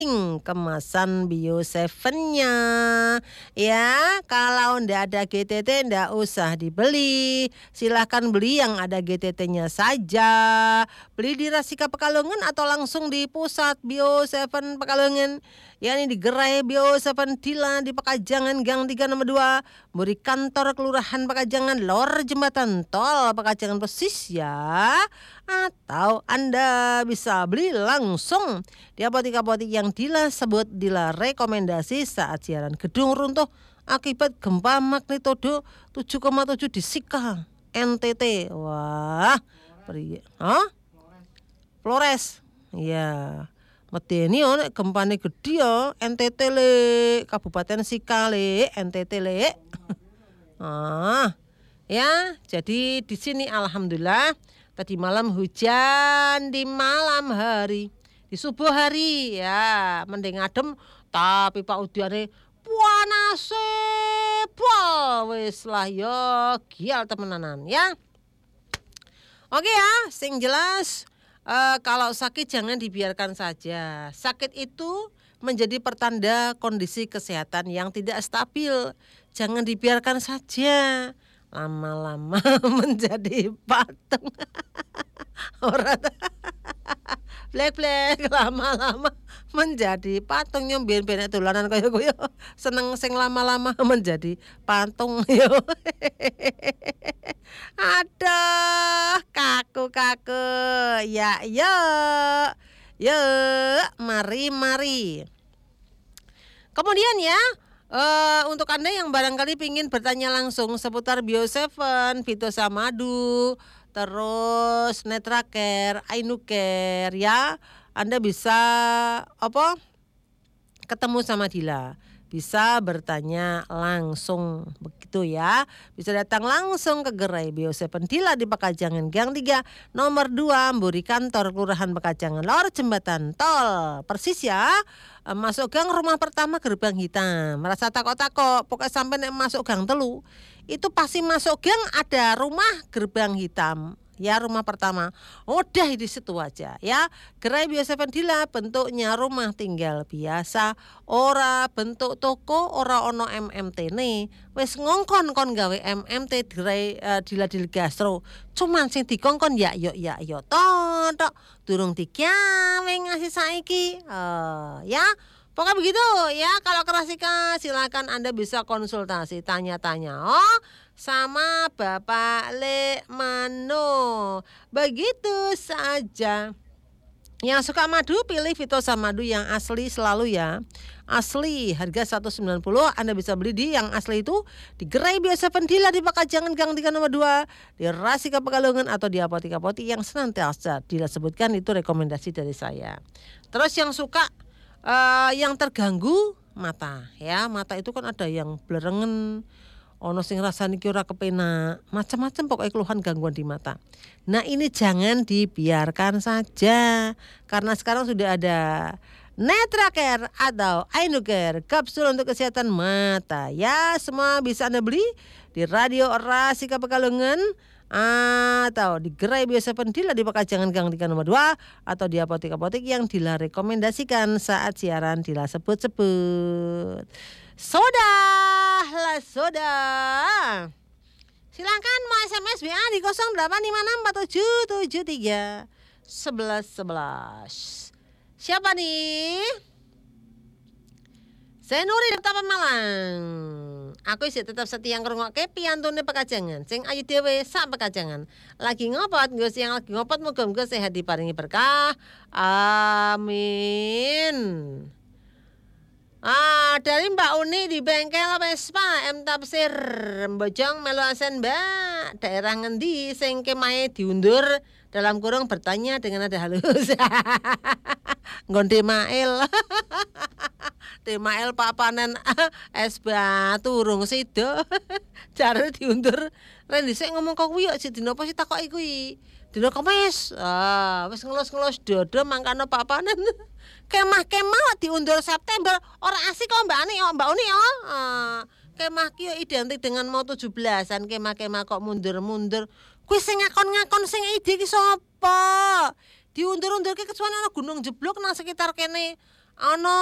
kemasan Bio 7-nya. Ya, kalau ndak ada GTT ndak usah dibeli. Silahkan beli yang ada GTT-nya saja. Beli di Rasika Pekalongan atau langsung di pusat Bio 7 Pekalongan. Ya, ini di gerai Bio 7 Dila di Pekajangan Gang 3 nomor 2. Muri kantor Kelurahan Pekajangan Lor Jembatan Tol Pekajangan persis ya. Atau Anda bisa beli langsung di apotek-apotek yang Dila sebut Dila rekomendasi saat siaran gedung runtuh akibat gempa magnitudo 7,7 di Sika, NTT. Wah, Flores. Ya. Medeni nek gempane gedhi ya NTT le, Kabupaten Sika le, NTT le. Ya, jadi di sini alhamdulillah tadi malam hujan di malam hari, di subuh hari ya, mending adem tapi Pak udiane panase pol wis lah ya gial temenanan ya. Oke ya, sing jelas kalau sakit jangan dibiarkan saja. Sakit itu menjadi pertanda kondisi kesehatan yang tidak stabil. Jangan dibiarkan saja. Lama-lama menjadi patung. Orang blek-blek lama-lama menjadi patung nyomben benek dolanan kaya-kaya seneng sing lama-lama menjadi patung yo. Aduh, kaku. Ya, mari. Kemudian ya, untuk Anda yang barangkali ingin bertanya langsung seputar Bio 7, Vito Samadu, terus Netracare, Ainucare ya, Anda bisa ketemu sama Dila. Bisa bertanya langsung begitu ya. Bisa datang langsung ke gerai Bio 7 Dila di Pekajangan Gang 3 nomor 2 Mburi kantor Kelurahan Pekajangan Lor Jembatan Tol. Persis ya. Masuk gang rumah pertama gerbang hitam. Merasa takut-takut pokoknya sampai masuk gang telu itu pasti masuk gang ada rumah gerbang hitam. Ya, rumah pertama. Udah di situ aja ya. Gerai Bio 7 Dila bentuknya rumah tinggal biasa, ora bentuk toko, ora ono MMT ne. Wis ngongkon kon gawe MMT gerai Dila Gastro. Cuman sing dikongkon ya tok durung digawe ngasih saiki. Ya. Pokoknya begitu ya. Kalau ke Rasika silakan Anda bisa konsultasi, tanya-tanya sama Bapak Lekmano. Begitu saja. Yang suka madu pilih Vito Samadu yang asli selalu ya. Asli harga 190 Anda bisa beli di yang asli itu di gerai Bio 7 Dila di Pekajangan Gang 3 nomor 2 di Rasika Pekalongan atau di apotek-apotek yang senantiasa Dila sebutkan, itu rekomendasi dari saya. Terus yang suka yang terganggu mata ya, mata itu kan ada yang blerengen, ono sing rasane ki ora kepenak, macam-macam pokoknya keluhan gangguan di mata. Nah, ini jangan dibiarkan saja karena sekarang sudah ada Netracare atau Ainucare, kapsul untuk kesehatan mata ya. Semua bisa Anda beli di Radio Rasika Pekalongan atau di gerai Bio 7 Dila di Pekajangan Gang 3 nomor 2 atau di apotek-apotek yang Dila rekomendasikan saat siaran Dila sebut-sebut. Soda. Silakan mau SMS WA di 085647731111. Siapa nih? Saya Nuri dari Tapan Malang. Aku isi tetap setia ngrungokke piantune Pekajangan. Sing ayu dhewe sak Pekajangan. Lagi ngopot, nggo yang lagi ngopot muga-muga sehat diparingi berkah. Amin. Dari Mbak Uni di bengkel Vespa M Tafsir Mbojong melu asen Mbak. Daerah ngendi sing kemahe diundur dalam kurung bertanya dengan nada halus. Ngonde Mail. Temael Pak Panen es batu urung sida. Jare diundur. Ren dhisik ngomong kok kuwi sik dina apa sih takoki kuwi. Dina Kamis. Wis ngelus-ngelus dodo mangkane Pak Panen. Kemah-kemah diundur September. Ora asik kok Mbak Uni ya. Kemah ki yo identik dengan mau 17-an, kemah-kemah kok mundur-mundur. Kuwi sing ngakon-ngakon sing ide ki sapa? Diundur-undur ki kecuali ana gunung jeblok nang sekitar kene. Ono